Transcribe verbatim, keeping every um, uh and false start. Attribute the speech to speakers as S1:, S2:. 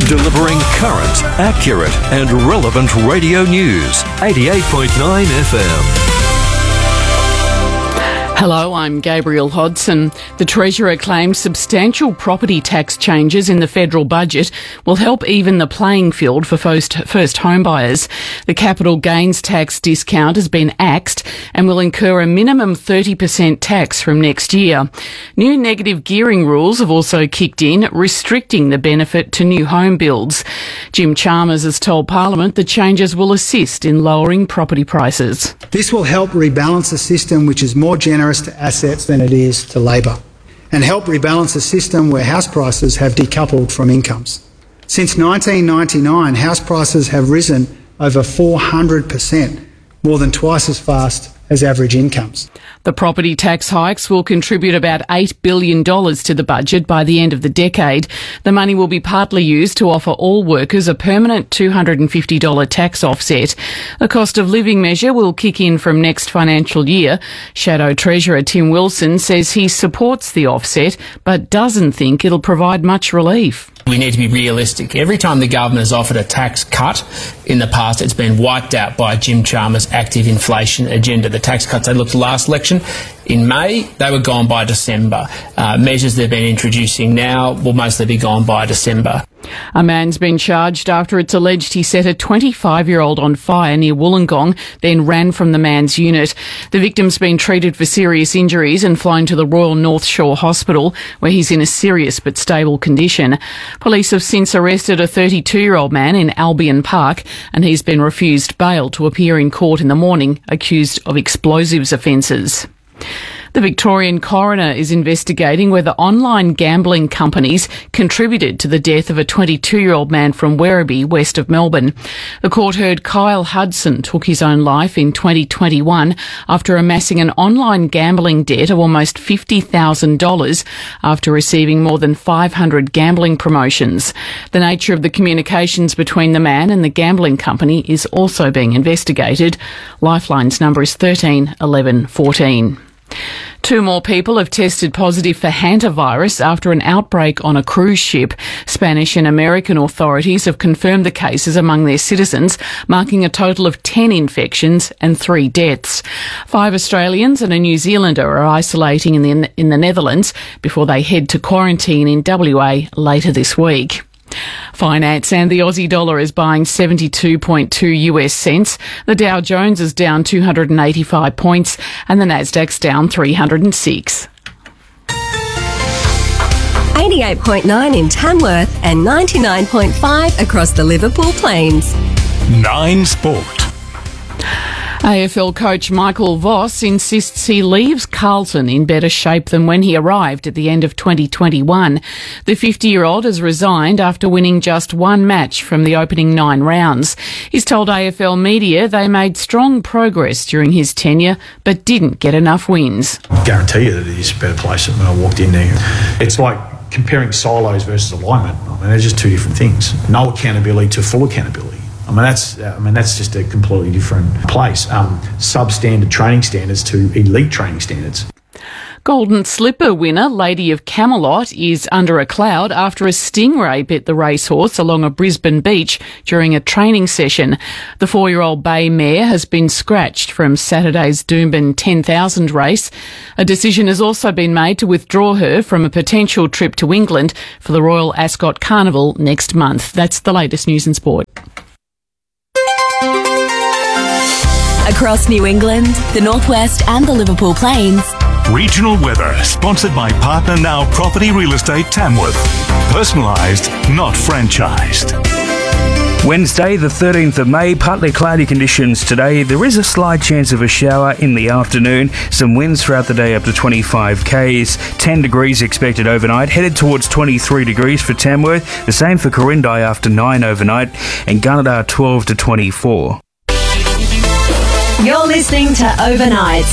S1: delivering current, accurate and relevant radio news. eighty-eight point nine F M.
S2: Hello, I'm Gabrielle Hodson. The Treasurer claims substantial property tax changes in the federal budget will help even the playing field for first, first home buyers. The capital gains tax discount has been axed and will incur a minimum thirty percent tax from next year. New negative gearing rules have also kicked in, restricting the benefit to new home builds. Jim Chalmers has told Parliament the changes will assist in lowering property prices.
S3: This will help rebalance a system which is more generous to assets than it is to labour, and help rebalance a system where house prices have decoupled from incomes. Since nineteen ninety-nine, house prices have risen over four hundred percent, more than twice as fast as average incomes.
S2: The property tax hikes will contribute about eight billion dollars to the budget by the end of the decade. The money will be partly used to offer all workers a permanent two hundred fifty dollars tax offset. The cost of living measure will kick in from next financial year. Shadow Treasurer Tim Wilson says he supports the offset but doesn't think it'll provide much relief.
S4: We need to be realistic. Every time the government has offered a tax cut in the past, it's been wiped out by Jim Chalmers' active inflation agenda. The tax cuts they looked last election in May, they were gone by December. Uh, measures they've been introducing now will mostly be gone by December.
S2: A man's been charged after it's alleged he set a twenty-five-year-old on fire near Wollongong, then ran from the man's unit. The victim's been treated for serious injuries and flown to the Royal North Shore Hospital, where he's in a serious but stable condition. Police have since arrested a thirty-two-year-old man in Albion Park, and he's been refused bail to appear in court in the morning, accused of explosives offences. The Victorian coroner is investigating whether online gambling companies contributed to the death of a twenty-two-year-old man from Werribee, west of Melbourne. The court heard Kyle Hudson took his own life in twenty twenty-one after amassing an online gambling debt of almost fifty thousand dollars after receiving more than five hundred gambling promotions. The nature of the communications between the man and the gambling company is also being investigated. Lifeline's number is thirteen eleven fourteen. Two more people have tested positive for hantavirus after an outbreak on a cruise ship. Spanish and American authorities have confirmed the cases among their citizens, marking a total of ten infections and three deaths. Five Australians and a New Zealander are isolating in the, in the Netherlands before they head to quarantine in W A later this week. Finance and the Aussie dollar is buying seventy-two point two U S cents. The Dow Jones is down two hundred eighty-five points and the Nasdaq's down three hundred six.
S5: eighty-eight point nine in Tamworth and ninety-nine point five across the Liverpool Plains.
S6: Nine Sport.
S2: A F L coach Michael Voss insists he leaves Carlton in better shape than when he arrived at the end of twenty twenty-one. The fifty-year-old has resigned after winning just one match from the opening nine rounds. He's told A F L media they made strong progress during his tenure but didn't get enough wins.
S7: I guarantee you that it is a better place than when I walked in there. It's like comparing silos versus alignment. I mean, they're just two different things. No accountability to full accountability. I mean, that's I mean that's just a completely different place. Um, substandard training standards to elite training standards.
S2: Golden Slipper winner Lady of Camelot is under a cloud after a stingray bit the racehorse along a Brisbane beach during a training session. The four-year-old bay mare has been scratched from Saturday's Doomben ten thousand race. A decision has also been made to withdraw her from a potential trip to England for the Royal Ascot Carnival next month. That's the latest news and sport.
S5: Across New England, the Northwest and the Liverpool Plains.
S6: Regional weather, sponsored by Partner Now Property Real Estate Tamworth. Personalised, not franchised.
S8: Wednesday, the thirteenth of May, partly cloudy conditions today. There is a slight chance of a shower in the afternoon. Some winds throughout the day up to twenty-five kays. ten degrees expected overnight, headed towards twenty-three degrees for Tamworth. The same for Corindai after nine overnight, and Gunnedah twelve to twenty-four.
S5: You're listening to Overnight.